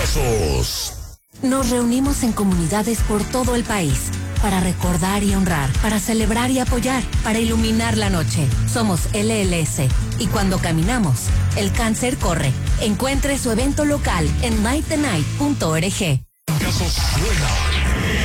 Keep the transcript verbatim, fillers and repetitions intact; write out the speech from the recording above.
casos. Nos reunimos en comunidades por todo el país para recordar y honrar, para celebrar y apoyar, para iluminar la noche. Somos L L S y cuando caminamos, el cáncer corre. Encuentre su evento local en light the night punto org. Casos suena